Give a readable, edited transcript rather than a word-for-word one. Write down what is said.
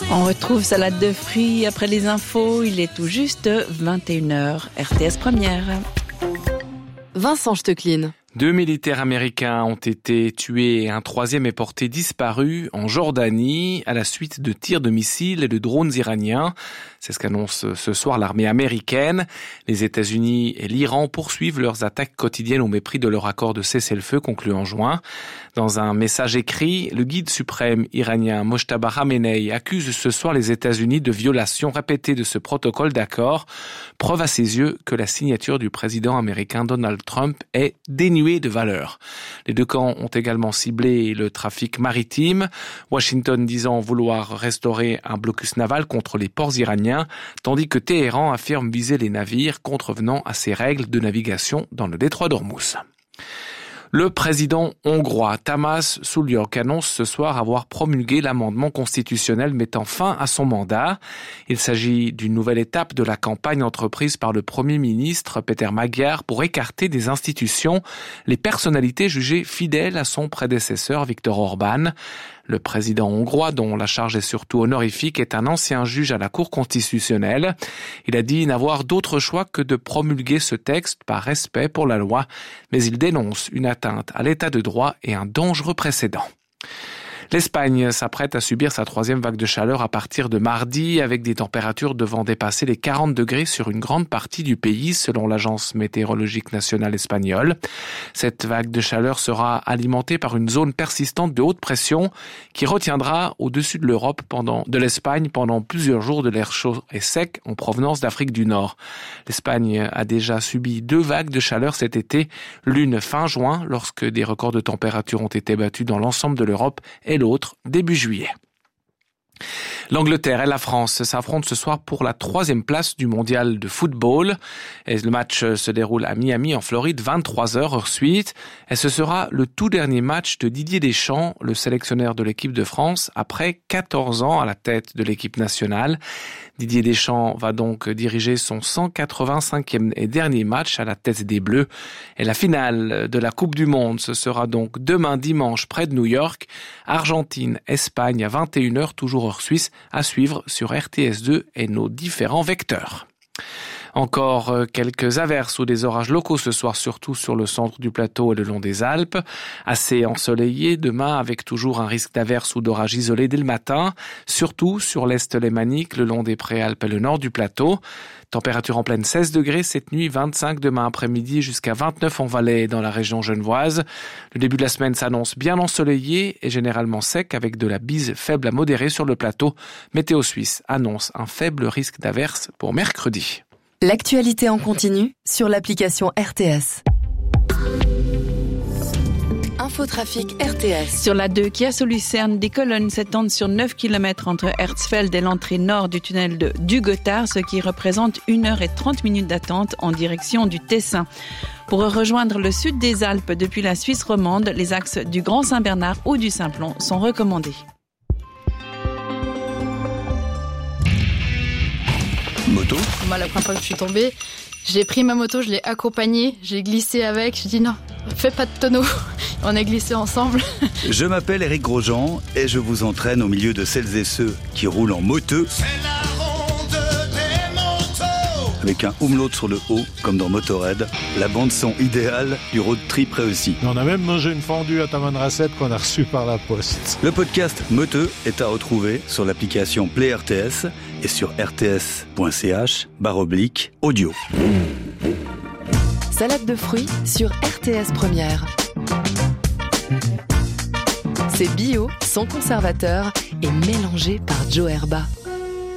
On retrouve Salade de fruits après les infos. Il est tout juste 21h. RTS Première. Vincent Stecklin. 2 militaires américains ont été tués et un troisième est porté disparu en Jordanie à la suite de tirs de missiles et de drones iraniens. C'est ce qu'annonce ce soir l'armée américaine. Les États-Unis et l'Iran poursuivent leurs attaques quotidiennes au mépris de leur accord de cessez-le-feu conclu en juin. Dans un message écrit, le guide suprême iranien Mojtaba Khamenei accuse ce soir les États-Unis de violation répétée de ce protocole d'accord. Preuve à ses yeux que la signature du président américain Donald Trump est dénuée de valeur. Les deux camps ont également ciblé le trafic maritime, Washington disant vouloir restaurer un blocus naval contre les ports iraniens, tandis que Téhéran affirme viser les navires contrevenant à ses règles de navigation dans le détroit d'Ormuz. Le président hongrois Tamás Sullyok annonce ce soir avoir promulgué l'amendement constitutionnel mettant fin à son mandat. Il s'agit d'une nouvelle étape de la campagne entreprise par le Premier ministre Péter Magyar pour écarter des institutions les personnalités jugées fidèles à son prédécesseur Viktor Orbán. Le président hongrois, dont la charge est surtout honorifique, est un ancien juge à la Cour constitutionnelle. Il a dit n'avoir d'autre choix que de promulguer ce texte par respect pour la loi, mais il dénonce une atteinte à l'état de droit et un dangereux précédent. L'Espagne s'apprête à subir sa troisième vague de chaleur à partir de mardi, avec des températures devant dépasser les 40 degrés sur une grande partie du pays, selon l'Agence météorologique nationale espagnole. Cette vague de chaleur sera alimentée par une zone persistante de haute pression qui retiendra au-dessus de l'Espagne pendant plusieurs jours de l'air chaud et sec en provenance d'Afrique du Nord. L'Espagne a déjà subi 2 vagues de chaleur cet été, l'une fin juin, lorsque des records de température ont été battus dans l'ensemble de l'Europe, et l'autre début juillet. L'Angleterre et la France s'affrontent ce soir pour la 3e place du mondial de football. Et le match se déroule à Miami, en Floride, 23h heure suisse. Et ce sera le tout dernier match de Didier Deschamps, le sélectionneur de l'équipe de France, après 14 ans à la tête de l'équipe nationale. Didier Deschamps va donc diriger son 185e et dernier match à la tête des Bleus. Et la finale de la Coupe du Monde, ce sera donc demain dimanche près de New York. Argentine-Espagne à 21h, toujours heure suisse, à suivre sur RTS2 et nos différents vecteurs. Encore quelques averses ou des orages locaux ce soir, surtout sur le centre du plateau et le long des Alpes. Assez ensoleillé demain avec toujours un risque d'averses ou d'orages isolés dès le matin, surtout sur l'est lémanique, le long des Préalpes et le nord du plateau. Température en pleine 16 degrés cette nuit, 25 demain après-midi jusqu'à 29 en Valais et dans la région genevoise. Le début de la semaine s'annonce bien ensoleillé et généralement sec avec de la bise faible à modérée sur le plateau. Météo Suisse annonce un faible risque d'averses pour mercredi. L'actualité en continu sur l'application RTS. Infotrafic RTS. Sur la 2, Kia sous Lucerne, des colonnes s'étendent sur 9 km entre Herzfeld et l'entrée nord du tunnel du Gothard, ce qui représente 1h30 d'attente en direction du Tessin. Pour rejoindre le sud des Alpes depuis la Suisse romande, les axes du Grand Saint-Bernard ou du Simplon sont recommandés. Moto. Moi, la première fois que je suis tombée, j'ai pris ma moto, je l'ai accompagnée, j'ai glissé avec, j'ai dit non, fais pas de tonneau. On a glissé ensemble. Je m'appelle Éric Grosjean et je vous entraîne au milieu de celles et ceux qui roulent en moteux. C'est la ronde des motos. Avec un umlaut sur le haut, comme dans Motorhead, la bande-son idéale du road trip réussi. On a même mangé une fondue à Tamanrasset qu'on a reçue par la poste. Le podcast Moteux est à retrouver sur l'application Play RTS et sur rts.ch/audio. Salade de fruits sur RTS Première. C'est bio, sans conservateur et mélangé par Joe Herba.